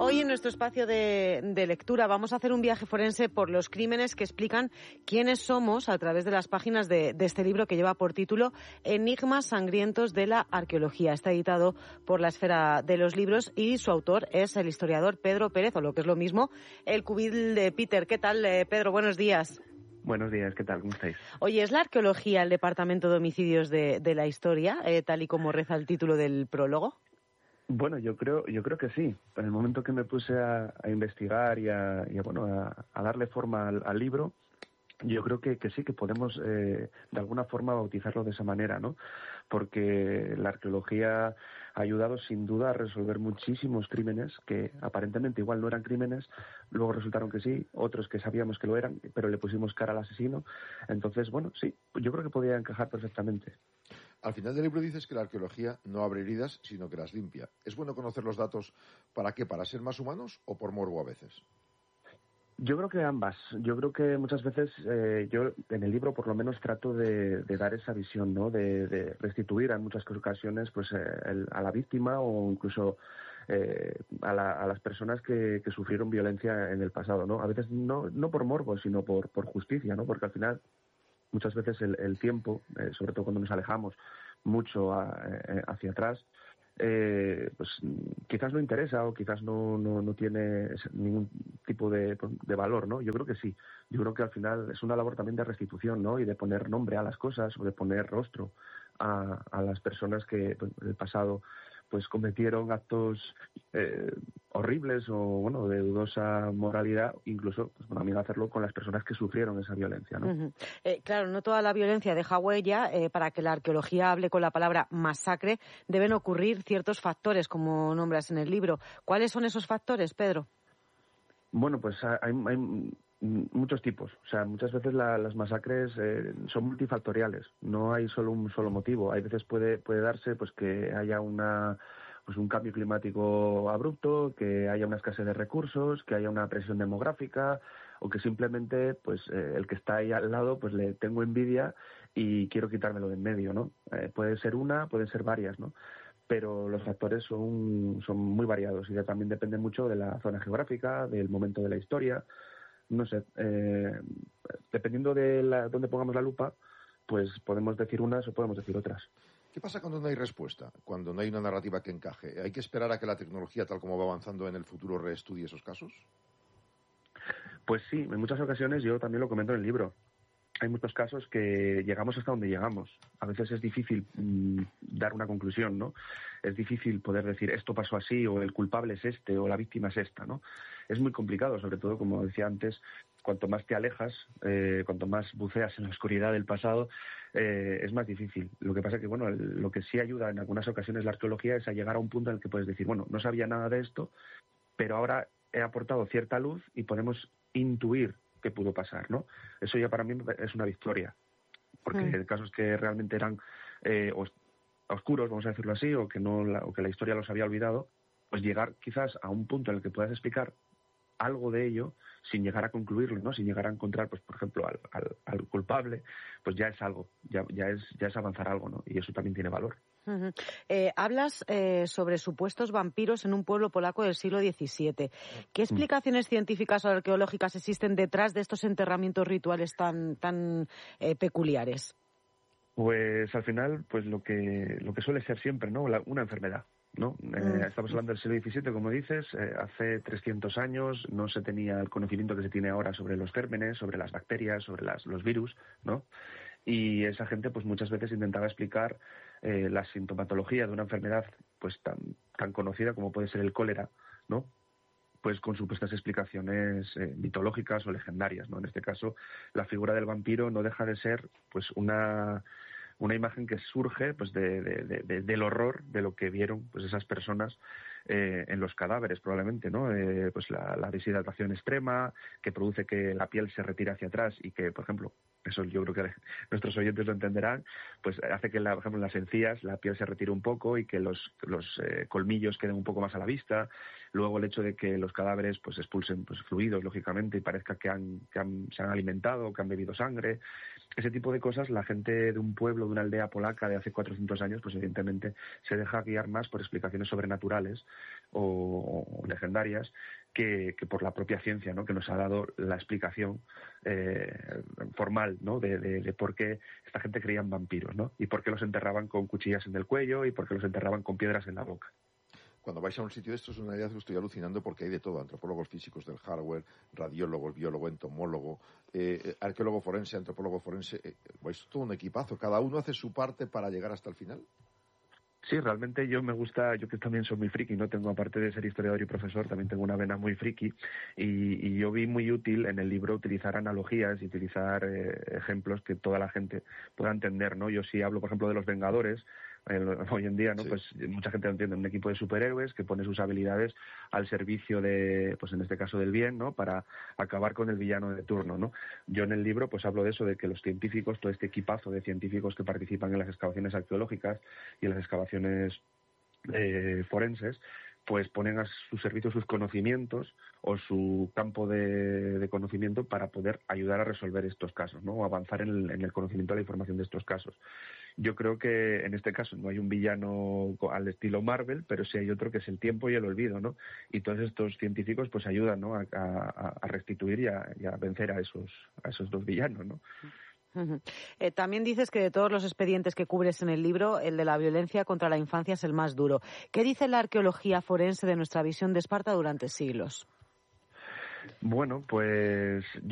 Hoy en nuestro espacio de lectura vamos a hacer un viaje forense por los crímenes que explican quiénes somos a través de las páginas de este libro que lleva por título Enigmas sangrientos de la arqueología. Está editado por la Esfera de los Libros y su autor es el historiador Pedro Pérez, o lo que es lo mismo, el cubil de Peter. ¿Qué tal, Pedro? Buenos días. Buenos días, ¿qué tal? ¿Cómo estáis? Oye, ¿es la arqueología el departamento de homicidios de la historia, tal y como reza el título del prólogo? Bueno, yo creo que sí. En el momento que me puse a investigar y a darle forma al libro, yo creo que sí, que podemos de alguna forma bautizarlo de esa manera, ¿no? Porque la arqueología ha ayudado sin duda a resolver muchísimos crímenes que aparentemente igual no eran crímenes, luego resultaron que sí, otros que sabíamos que lo eran, pero le pusimos cara al asesino. Entonces, bueno, sí, yo creo que podía encajar perfectamente. Al final del libro dices que la arqueología no abre heridas, sino que las limpia. ¿Es bueno conocer los datos para qué? ¿Para ser más humanos o por morbo a veces? Yo creo que ambas. Yo creo que muchas veces yo en el libro por lo menos trato de dar esa visión, ¿no? De restituir en muchas ocasiones pues a la víctima o incluso a las personas que sufrieron violencia en el pasado, ¿no? A veces no por morbo, sino por justicia, ¿no? Porque al final muchas veces el tiempo, sobre todo cuando nos alejamos mucho hacia atrás, pues quizás no interesa o quizás no tiene ningún tipo de valor, ¿no? Yo creo que sí. Yo creo que al final es una labor también de restitución, ¿no? Y de poner nombre a las cosas o de poner rostro a las personas que pues, en el pasado pues cometieron actos horribles o bueno de dudosa moralidad, incluso pues bueno, a mí hacerlo con las personas que sufrieron esa violencia, ¿no? Uh-huh. Claro, no toda la violencia deja huella. Para que la arqueología hable con la palabra masacre deben ocurrir ciertos factores, como nombras en el libro. ¿Cuáles son esos factores, Pedro? Bueno, pues hay muchos tipos. O sea, muchas veces las masacres son multifactoriales. No hay solo un solo motivo. Hay veces puede darse pues que haya un cambio climático abrupto, que haya una escasez de recursos, que haya una presión demográfica o que simplemente pues el que está ahí al lado pues le tengo envidia y quiero quitármelo de en medio, ¿no? Puede ser una, pueden ser varias, ¿no? Pero los factores son muy variados y también depende mucho de la zona geográfica, del momento de la historia. No sé, dependiendo de dónde pongamos la lupa, pues podemos decir unas o podemos decir otras. ¿Qué pasa cuando no hay respuesta? Cuando no hay una narrativa que encaje. ¿Hay que esperar a que la tecnología, tal como va avanzando en el futuro, reestudie esos casos? Pues sí, en muchas ocasiones yo también lo comento en el libro. Hay muchos casos que llegamos hasta donde llegamos. A veces es difícil dar una conclusión, ¿no? Es difícil poder decir esto pasó así o el culpable es este o la víctima es esta, ¿no? Es muy complicado, sobre todo, como decía antes, cuanto más te alejas, cuanto más buceas en la oscuridad del pasado, es más difícil. Lo que pasa es que, bueno, lo que sí ayuda en algunas ocasiones la arqueología es a llegar a un punto en el que puedes decir, bueno, no sabía nada de esto, pero ahora he aportado cierta luz y podemos intuir qué pudo pasar, ¿no? Eso ya para mí es una victoria, porque casos que realmente eran oscuros, vamos a decirlo así, o que la historia los había olvidado, pues llegar quizás a un punto en el que puedas explicar algo de ello sin llegar a concluirlo, ¿no? Sin llegar a encontrar, pues por ejemplo, al culpable, pues ya es algo, ya es avanzar algo, ¿no? Y eso también tiene valor. Uh-huh. Hablas sobre supuestos vampiros en un pueblo polaco del siglo XVII. ¿Qué explicaciones científicas o arqueológicas existen detrás de estos enterramientos rituales tan peculiares? Pues al final, pues lo que suele ser siempre, ¿no? Una enfermedad, ¿no? Estamos hablando del siglo XVII, como dices, hace 300 años no se tenía el conocimiento que se tiene ahora sobre los gérmenes, sobre las bacterias, sobre los virus, ¿no? Y esa gente pues muchas veces intentaba explicar la sintomatología de una enfermedad pues tan conocida como puede ser el cólera, ¿no? Pues con supuestas explicaciones mitológicas o legendarias, ¿no? En este caso, la figura del vampiro no deja de ser pues una imagen que surge pues del horror de lo que vieron pues esas personas en los cadáveres probablemente, ¿no? Pues la deshidratación extrema que produce que la piel se retire hacia atrás y que, por ejemplo, eso yo creo que nuestros oyentes lo entenderán, pues hace que, por ejemplo, en las encías la piel se retire un poco y que los colmillos queden un poco más a la vista. Luego el hecho de que los cadáveres pues expulsen pues fluidos, lógicamente, y parezca que se han alimentado, que han bebido sangre. ese tipo de cosas, la gente de un pueblo, de una aldea polaca de hace 400 años, pues evidentemente se deja guiar más por explicaciones sobrenaturales o legendarias que por la propia ciencia, ¿no? Que nos ha dado la explicación formal, ¿no? de por qué esta gente creía en vampiros, ¿no? Y por qué los enterraban con cuchillas en el cuello y por qué los enterraban con piedras en la boca. Cuando vais a un sitio de estos, es una idea que estoy alucinando porque hay de todo: antropólogos físicos del hardware, radiólogos, biólogo, entomólogo, arqueólogo forense, antropólogo forense. Vais todo un equipazo, cada uno hace su parte para llegar hasta el final. Sí, realmente yo me gusta, yo que también soy muy friki, ¿no? Tengo, aparte de ser historiador y profesor, también tengo una vena muy friki y yo vi muy útil en el libro utilizar analogías y utilizar ejemplos que toda la gente pueda entender, ¿no? Yo sí hablo, por ejemplo, de los Vengadores. Hoy en día, ¿no? Sí. Pues mucha gente lo entiende, un equipo de superhéroes que pone sus habilidades al servicio de, pues en este caso del bien, ¿no? Para acabar con el villano de turno, ¿no? Yo en el libro pues hablo de eso, de que los científicos, todo este equipazo de científicos que participan en las excavaciones arqueológicas y en las excavaciones forenses, pues ponen a su servicio sus conocimientos o su campo de conocimiento para poder ayudar a resolver estos casos, ¿no? O avanzar en el conocimiento de la información de estos casos. Yo creo que en este caso no hay un villano al estilo Marvel, pero sí hay otro que es el tiempo y el olvido, ¿no? Y todos estos científicos pues ayudan, ¿no? a restituir y a vencer a esos dos villanos, ¿no? También dices que de todos los expedientes que cubres en el libro, el de la violencia contra la infancia es el más duro. ¿Qué dice la arqueología forense de nuestra visión de Esparta durante siglos? Bueno, pues